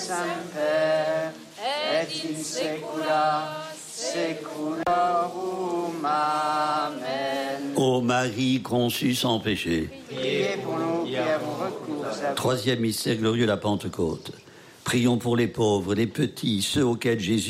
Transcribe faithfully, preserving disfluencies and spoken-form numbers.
semper, et in saecula saeculorum. Amen. Ô Marie conçue sans péché. Priez pour nous qui avons recours à vous. Troisième mystère glorieux, la Pentecôte. Prions pour les pauvres, les petits, ceux auxquels Jésus